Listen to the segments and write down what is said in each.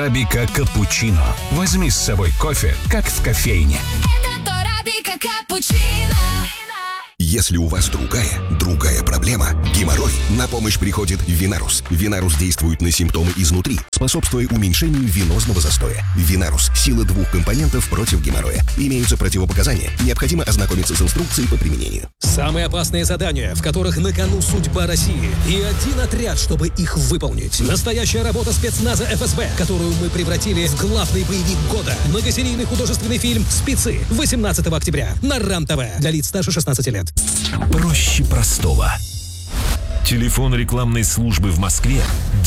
Торабика капучино. Возьми с собой кофе, как в кофейне. Торабика капучино. Если у вас другая проблема, геморрой, на помощь приходит Винарус. Винарус действует на симптомы изнутри, способствуя уменьшению венозного застоя. Винарус – сила 2 компонентов против геморроя. Имеются противопоказания. Необходимо ознакомиться с инструкцией по применению. Самые опасные задания, в которых на кону судьба России. И один отряд, чтобы их выполнить. Настоящая работа спецназа ФСБ, которую мы превратили в главный боевик года. Многосерийный художественный фильм «Спецы» 18 октября на РАН-ТВ. Для лиц старше 16 лет. Проще простого. Телефон рекламной службы в Москве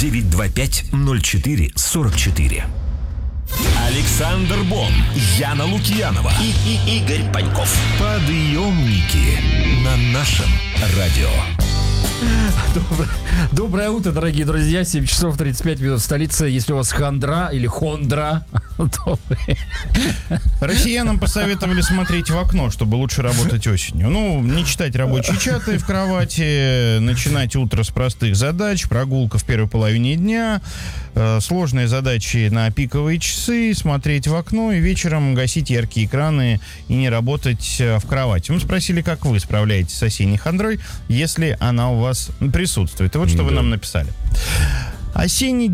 925-04-44. Александр Бон, Яна Лукьянова и Игорь Паньков. Подъемники на нашем радио. Доброе утро, дорогие друзья. 7 часов 35 минут в столице. Если у вас хандра или хондра, то... Россиянам посоветовали смотреть в окно, чтобы лучше работать осенью. Ну, не читать рабочие чаты в кровати, начинать утро с простых задач, прогулка в первой половине дня, сложные задачи на пиковые часы, смотреть в окно и вечером гасить яркие экраны и не работать в кровати. Мы спросили, как вы справляетесь с осенней хандрой, если она у вас присутствует. И вот что вы нам написали. С осенней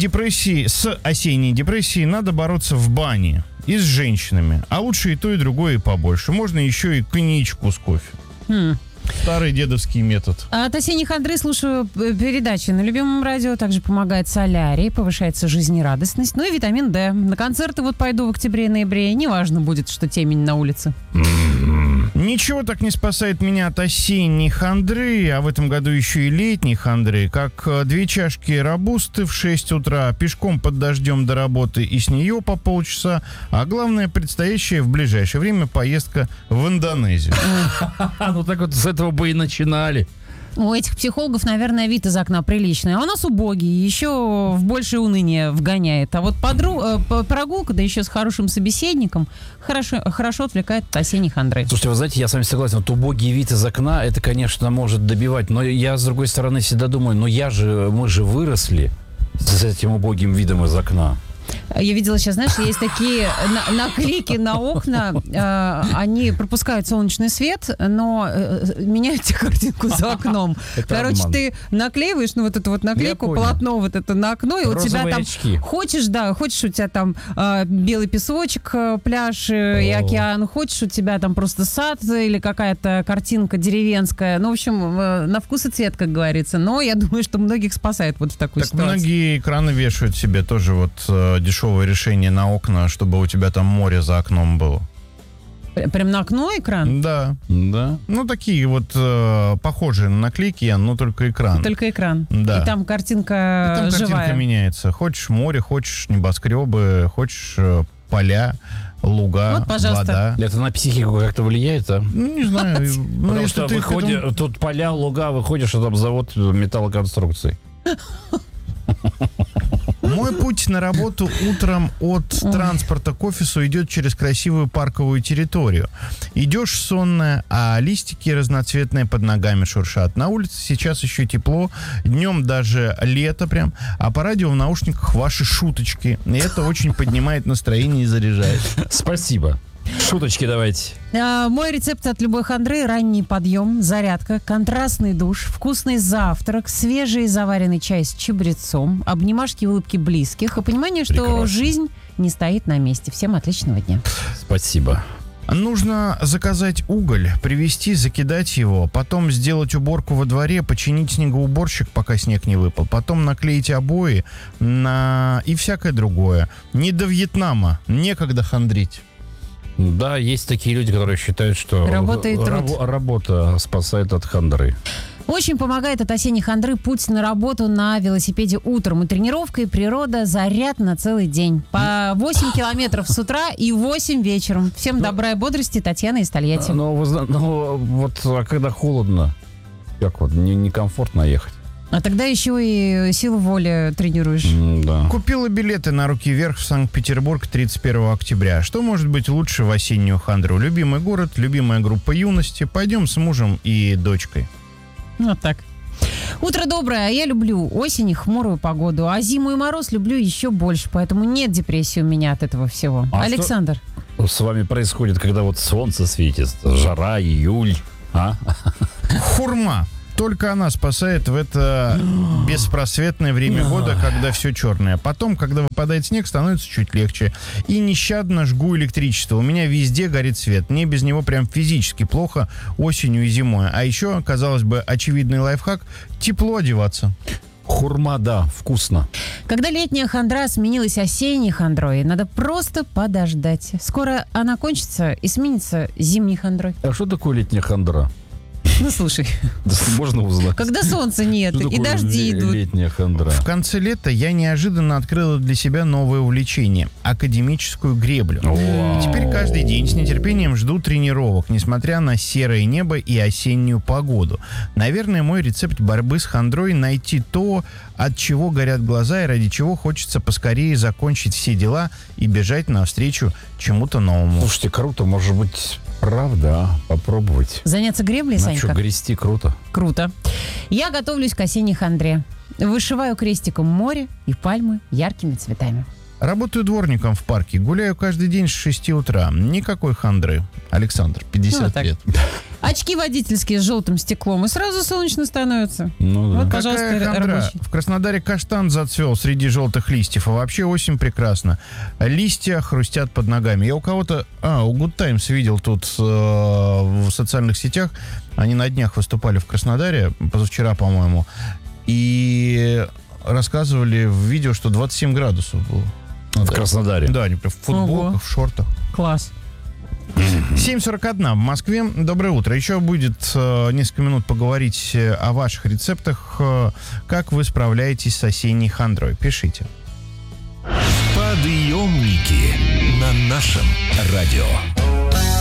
депрессией надо бороться в бане и с женщинами. А лучше и то, и другое, и побольше. Можно еще и коньячку с кофе. Старый дедовский метод. От осенней хандры слушаю передачи на любимом радио. Также помогает солярий, повышается жизнерадостность. Ну и витамин D. На концерты вот пойду в октябре и ноябре. Неважно будет, что темень на улице. Ничего так не спасает меня от осенней хандры, а в этом году еще и летней хандры, как 2 чашки робусты в 6 утра, пешком под дождем до работы и с нее по полчаса, а главное, предстоящая в ближайшее время поездка в Индонезию. Ну так вот с этого бы и начинали. У этих психологов, наверное, вид из окна приличный. А у нас убогий, еще в большее уныние вгоняет. А вот прогулка, да еще с хорошим собеседником, хорошо отвлекает от осенней хандры. Слушайте, вы знаете, я с вами согласен. Вот убогий вид из окна, это, конечно, может добивать. Но я, с другой стороны, всегда думаю, мы же выросли с этим убогим видом из окна. Я видела сейчас, знаешь, есть такие наклейки на окна, они пропускают солнечный свет, но меняют тебе картинку за окном. Короче, ты наклеиваешь, ну, вот эту вот наклейку, полотно вот это на окно, и у тебя там... Хочешь, у тебя там белый песочек, пляж и океан, хочешь, у тебя там просто сад или какая-то картинка деревенская. Ну, в общем, на вкус и цвет, как говорится. Но я думаю, что многих спасает вот в такую ситуацию. Так многие экраны вешают себе тоже вот дешевое решение на окна, чтобы у тебя там море за окном было. Прям на окно экран? Да. Ну, такие вот похожие на наклейки, но только экран. Только экран. Да. И там картинка живая. Картинка меняется. Хочешь море, хочешь небоскребы, хочешь поля, луга, вот, пожалуйста. вода. Это на психику как-то влияет, а? Ну, не знаю. Потому что тут поля, луга, выходишь, а там завод металлоконструкций. Мой путь на работу утром от транспорта к офису идет через красивую парковую территорию. Идешь сонная, а листики разноцветные под ногами шуршат. На улице сейчас еще тепло, днем даже лето прям, а по радио в наушниках ваши шуточки. И это очень поднимает настроение и заряжает. Спасибо. Шуточки давайте. Мой рецепт от любой хандры: ранний подъем, зарядка, контрастный душ, вкусный завтрак, свежий заваренный чай с чабрецом, обнимашки и улыбки близких и понимание, что жизнь не стоит на месте. Всем отличного дня. Спасибо. Нужно заказать уголь, привезти, закидать его, потом сделать уборку во дворе, починить снегоуборщик, пока снег не выпал, потом наклеить обои и всякое другое. Не до Вьетнама, некогда хандрить. Да, есть такие люди, которые считают, что работа спасает от хандры. Очень помогает от осенней хандры путь на работу на велосипеде утром. И тренировка, и природа, заряд на целый день. По 8 километров с утра и 8 вечером. Всем добра и бодрости. Татьяна из Тольятти. А когда холодно, как вот, некомфортно ехать. А тогда еще и силу воли тренируешь. Да. Купила билеты на руки вверх в Санкт-Петербург 31 октября. Что может быть лучше в осеннюю хандру? Любимый город, любимая группа юности. Пойдем с мужем и дочкой. Вот так. Утро доброе, а я люблю осень и хмурую погоду, а зиму и мороз люблю еще больше, поэтому нет депрессии у меня от этого всего. А Александр. Что с вами происходит, когда вот солнце светит, жара, июль, а? Хурма. Только она спасает в это беспросветное время года, когда все черное. Потом, когда выпадает снег, становится чуть легче. И нещадно жгу электричество. У меня везде горит свет. Мне без него прям физически плохо осенью и зимой. А еще, казалось бы, очевидный лайфхак – тепло одеваться. Хурма, да, вкусно. Когда летняя хандра сменилась осенней хандрой, надо просто подождать. Скоро она кончится и сменится зимней хандрой. А что такое летняя хандра? Ну, слушай. Да, можно узнать. Когда солнца нет и дожди идут. Летняя хандра. В конце лета я неожиданно открыла для себя новое увлечение – академическую греблю. И теперь каждый день с нетерпением жду тренировок, несмотря на серое небо и осеннюю погоду. Наверное, мой рецепт борьбы с хандрой – найти то, от чего горят глаза и ради чего хочется поскорее закончить все дела и бежать навстречу чему-то новому. Слушайте, круто, может быть, правда, попробовать. Заняться греблей, Ну, Санька? что, грести круто. Круто. Я готовлюсь к осенней хандре. Вышиваю крестиком море и пальмы яркими цветами. Работаю дворником в парке, гуляю каждый день с 6 утра. Никакой хандры. Александр, 50 Ну, так. лет. Очки водительские с желтым стеклом, и сразу солнечно становится. Ну да. Вот, пожалуйста, Какая хандра? рабочий. В Краснодаре каштан зацвел среди желтых листьев, а вообще осень прекрасна. Листья хрустят под ногами. Я у кого-то... у Good Times видел тут в социальных сетях. Они на днях выступали в Краснодаре, позавчера, по-моему, и рассказывали в видео, что 27 градусов было. В Краснодаре. Да, они прям в футболках, Ого. в шортах. Класс. 7:41 в Москве. Доброе утро. Еще будет несколько минут поговорить о ваших рецептах. Как вы справляетесь с осенней хандрой? Пишите. Подъемники на нашем радио.